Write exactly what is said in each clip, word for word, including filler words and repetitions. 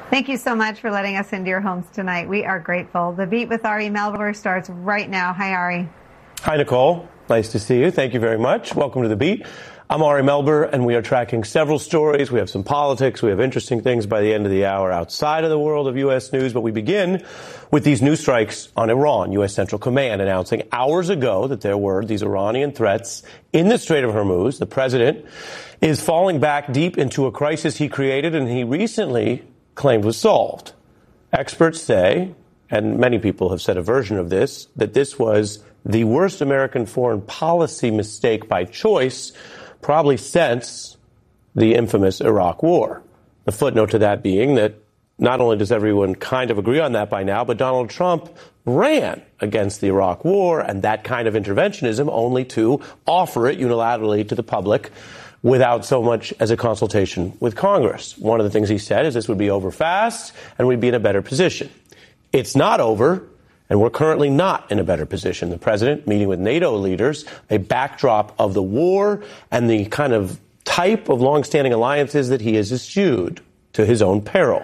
Thank you so much for letting us into your homes tonight. We are grateful. The Beat with Ari Melber starts right now. Hi, Ari. Hi, Nicole. Nice to see you. Thank you very much. Welcome to The Beat. I'm Ari Melber, and we are tracking several stories. We have some politics. We have interesting things by the end of the hour outside of the world of U S news. But we begin with these new strikes on Iran. U S Central Command announcing hours ago that there were these Iranian threats in the Strait of Hormuz. The president is falling back deep into a crisis he created, and he recently claimed was solved. Experts say, and many people have said a version of this, that this was the worst American foreign policy mistake by choice, probably since the infamous Iraq War. The footnote to that being that not only does everyone kind of agree on that by now, but Donald Trump ran against the Iraq War and that kind of interventionism only to offer it unilaterally to the public without so much as a consultation with Congress. One of the things he said is this would be over fast and we'd be in a better position. It's not over, and we're currently not in a better position. The president meeting with NATO leaders, a backdrop of the war and the kind of type of longstanding alliances that he has eschewed to his own peril.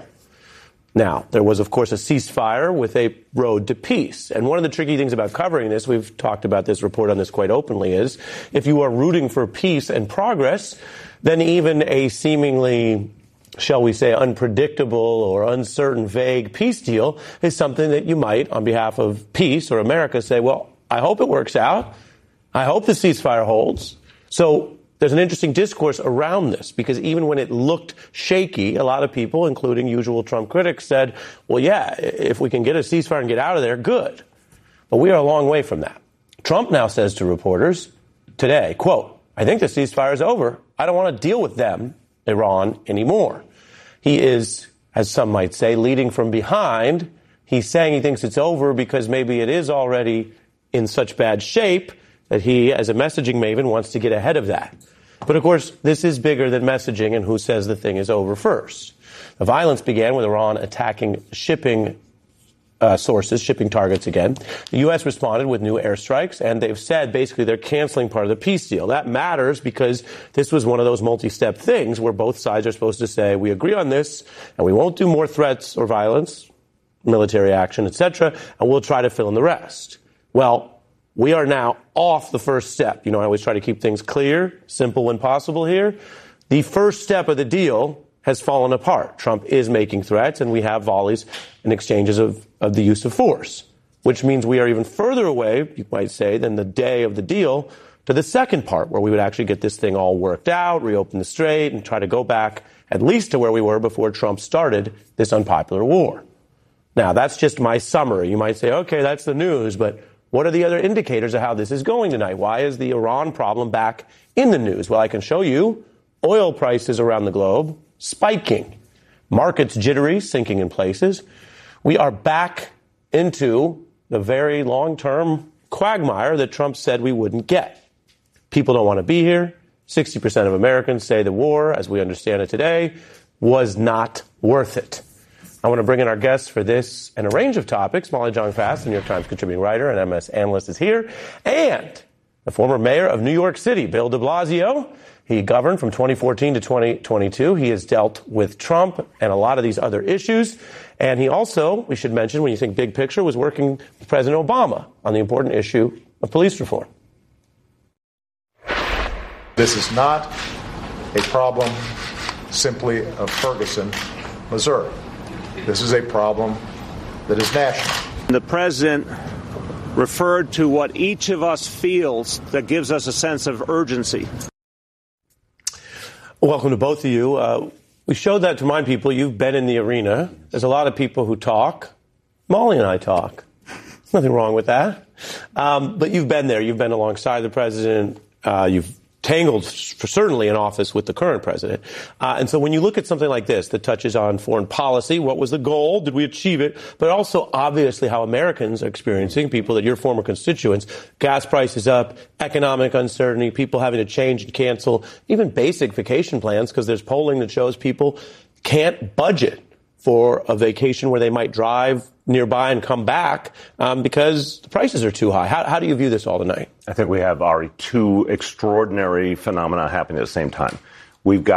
Now, there was, of course, a ceasefire with a road to peace. And one of the tricky things about covering this, we've talked about this, report on this quite openly, is if you are rooting for peace and progress, then even a seemingly, shall we say, unpredictable or uncertain, vague peace deal is something that you might, on behalf of peace or America, say, well, I hope it works out. I hope the ceasefire holds. So there's an interesting discourse around this, because even when it looked shaky, a lot of people, including usual Trump critics, said, well, yeah, if we can get a ceasefire and get out of there, good. But we are a long way from that. Trump now says to reporters today, quote, I think the ceasefire is over. I don't want to deal with them, Iran, anymore. He is, as some might say, leading from behind. He's saying he thinks it's over because maybe it is already in such bad shape that he, as a messaging maven, wants to get ahead of that. But, of course, this is bigger than messaging and who says the thing is over first. The violence began with Iran attacking shipping uh, sources, shipping targets again. The U S responded with new airstrikes, and they've said basically they're canceling part of the peace deal. That matters because this was one of those multi-step things where both sides are supposed to say, we agree on this, and we won't do more threats or violence, military action, et cetera, and we'll try to fill in the rest. Well, we are now off the first step. You know, I always try to keep things clear, simple when possible here. The first step of the deal has fallen apart. Trump is making threats, and we have volleys and exchanges of, of the use of force, which means we are even further away, you might say, than the day of the deal to the second part, where we would actually get this thing all worked out, reopen the strait, and try to go back at least to where we were before Trump started this unpopular war. Now, that's just my summary. You might say, okay, that's the news, but what are the other indicators of how this is going tonight? Why is the Iran problem back in the news? Well, I can show you oil prices around the globe spiking, markets jittery, sinking in places. We are back into the very long-term quagmire that Trump said we wouldn't get. People don't want to be here. sixty percent of Americans say the war, as we understand it today, was not worth it. I want to bring in our guests for this and a range of topics. Molly Jong-Fast, the New York Times contributing writer and M S analyst, is here. And the former mayor of New York City, Bill de Blasio. He governed from twenty fourteen to twenty twenty-two. He has dealt with Trump and a lot of these other issues. And he also, we should mention, when you think big picture, was working with President Obama on the important issue of police reform. This is not a problem simply of Ferguson, Missouri. This is a problem that is national. The president referred to what each of us feels that gives us a sense of urgency. Welcome to both of you. Uh, we showed that to remind people you've been in the arena. There's a lot of people who talk. Molly and I talk. There's nothing wrong with that. Um, but you've been there. You've been alongside the president. Uh, you've tangled, for certainly, in office with the current president. Uh, and so when you look at something like this that touches on foreign policy, what was the goal? Did we achieve it? But also, obviously, how Americans are experiencing, people that your former constituents, gas prices up, economic uncertainty, people having to change and cancel, even basic vacation plans, because there's polling that shows people can't budget for a vacation where they might drive nearby and come back um, because the prices are too high. How, how do you view this all tonight? I think we have, Ari, two extraordinary phenomena happening at the same time. We've got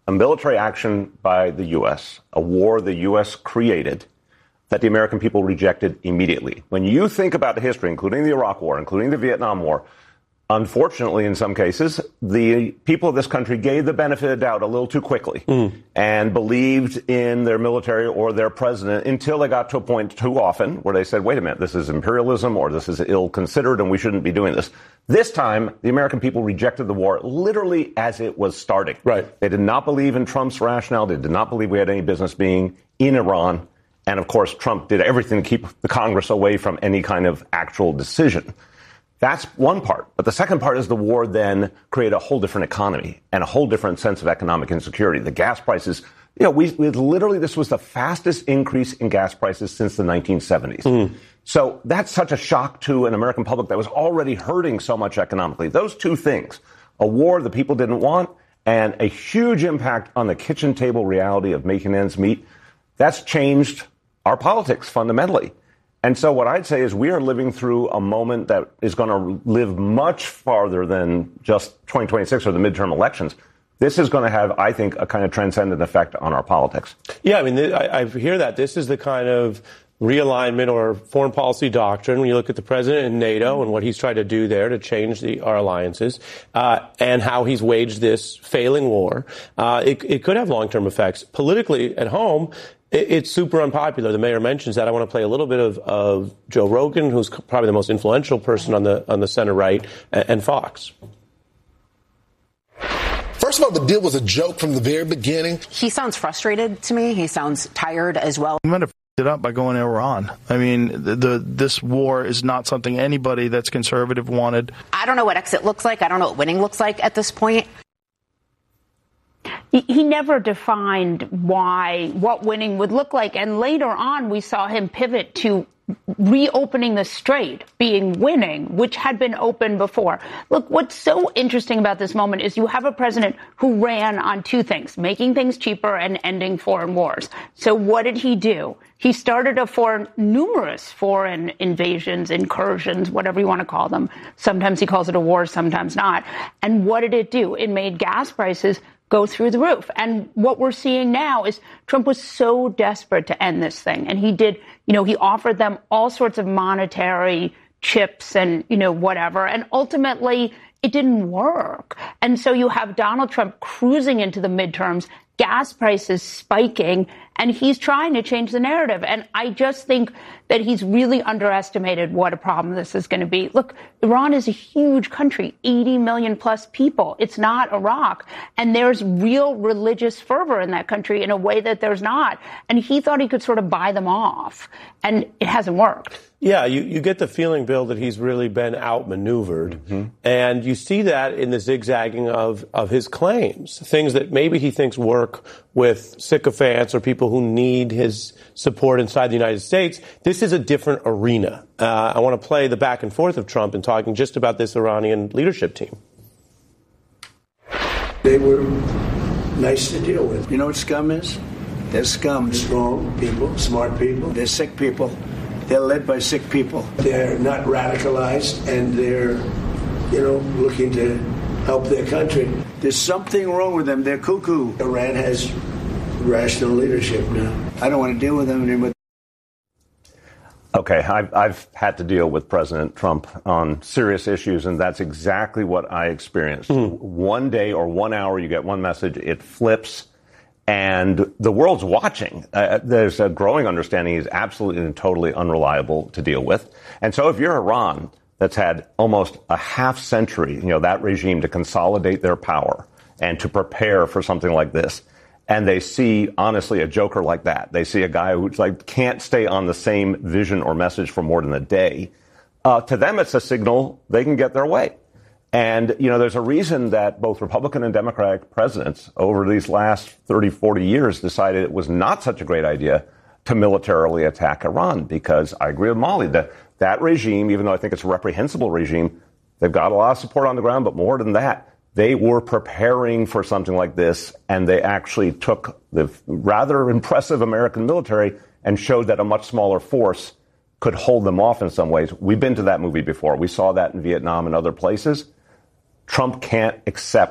a military action by the U S, a war the U S created, that the American people rejected immediately. When you think about the history, including the Iraq War, including the Vietnam War, unfortunately, in some cases, the people of this country gave the benefit of the doubt a little too quickly mm. and believed in their military or their president until they got to a point too often where they said, wait a minute, this is imperialism or this is ill-considered and we shouldn't be doing this. This time, the American people rejected the war literally as it was starting. Right. They did not believe in Trump's rationale. They did not believe we had any business being in Iran. And, of course, Trump did everything to keep the Congress away from any kind of actual decision. That's one part. But the second part is the war then created a whole different economy and a whole different sense of economic insecurity. The gas prices, you know, we, we literally, this was the fastest increase in gas prices since the nineteen seventies. Mm. So that's such a shock to an American public that was already hurting so much economically. Those two things, a war the people didn't want and a huge impact on the kitchen table reality of making ends meet, that's changed our politics fundamentally. And so what I'd say is we are living through a moment that is going to live much farther than just twenty twenty-six or the midterm elections. This is going to have, I think, a kind of transcendent effect on our politics. Yeah, I mean, I, I hear that. This is the kind of realignment or foreign policy doctrine when you look at the president and NATO and what he's tried to do there to change the, our alliances uh, and how he's waged this failing war. Uh, it, it could have long-term effects. Politically at home, it, it's super unpopular. The mayor mentions that. I want to play a little bit of, of Joe Rogan, who's probably the most influential person on the on the center right, and, and Fox. First of all, the deal was a joke from the very beginning. He sounds frustrated to me. He sounds tired as well. I'm going to f- it up by going to Iran. I mean, the, the this war is not something anybody that's conservative wanted. I don't know what exit looks like. I don't know what winning looks like at this point. He, he never defined why, what winning would look like. And later on, we saw him pivot to reopening the strait being winning, which had been open before. Look, what's so interesting about this moment is you have a president who ran on two things, making things cheaper and ending foreign wars. So what did he do? He started a foreign, numerous foreign invasions, incursions, whatever you want to call them. Sometimes he calls it a war, sometimes not. And what did it do? It made gas prices go through the roof. And what we're seeing now is Trump was so desperate to end this thing. And he did, you know, he offered them all sorts of monetary chips and, you know, whatever. And ultimately, it didn't work. And so you have Donald Trump cruising into the midterms, gas prices spiking, and he's trying to change the narrative. And I just think that he's really underestimated what a problem this is going to be. Look, Iran is a huge country, eighty million plus people. It's not Iraq. And there's real religious fervor in that country in a way that there's not. And he thought he could sort of buy them off. And it hasn't worked. Yeah, you, you get the feeling, Bill, that he's really been outmaneuvered. Mm-hmm. And you see that in the zigzagging of, of his claims, things that maybe he thinks work with sycophants or people who need his support inside the United States. This is a different arena. Uh, I want to play the back and forth of Trump and talking just about this Iranian leadership team. They were nice to deal with. You know what scum is? They're scum. Strong people, smart people. They're sick people. They're led by sick people. They're not radicalized, and they're, you know, looking to help their country. There's something wrong with them. They're cuckoo. Iran has rational leadership now. I don't want to deal with them anymore. Okay, I've, I've had to deal with President Trump on serious issues, and that's exactly what I experienced. Mm. One day or one hour, you get one message, it flips. And the world's watching. Uh, there's a growing understanding he's absolutely and totally unreliable to deal with. And so if you're Iran, that's had almost a half century, you know, that regime to consolidate their power and to prepare for something like this, and they see, honestly, a joker like that, they see a guy who's like can't stay on the same vision or message for more than a day, uh, to them it's a signal they can get their way. And, you know, there's a reason that both Republican and Democratic presidents over these last thirty, forty years decided it was not such a great idea to militarily attack Iran, because I agree with Molly that that regime, even though I think it's a reprehensible regime, they've got a lot of support on the ground. But more than that, they were preparing for something like this. And they actually took the rather impressive American military and showed that a much smaller force could hold them off in some ways. We've been to that movie before. We saw that in Vietnam and other places. Trump can't accept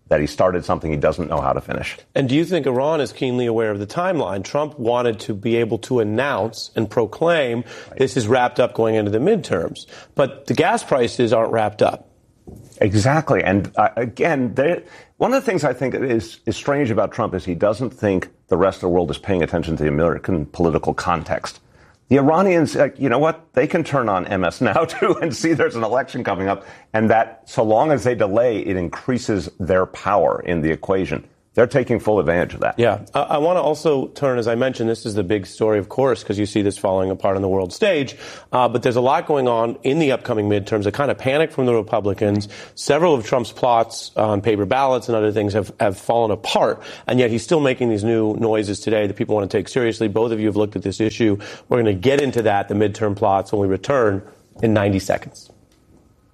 that he started something he doesn't know how to finish. And do you think Iran is keenly aware of the timeline? Trump wanted to be able to announce and proclaim right. this is wrapped up going into the midterms. But the gas prices aren't wrapped up. Exactly. And uh, again, one of the things I think is, is strange about Trump is he doesn't think the rest of the world is paying attention to the American political context. The Iranians, uh, you know what? They can turn on M S Now, too, and see there's an election coming up. And that, so long as they delay, it increases their power in the equation. They're taking full advantage of that. Yeah. I, I want to also turn, as I mentioned, this is the big story, of course, because you see this falling apart on the world stage. Uh, but there's a lot going on in the upcoming midterms, a kind of panic from the Republicans. Several of Trump's plots on paper ballots and other things have, have fallen apart. And yet he's still making these new noises today that people want to take seriously. Both of you have looked at this issue. We're going to get into that, the midterm plots, when we return in ninety seconds.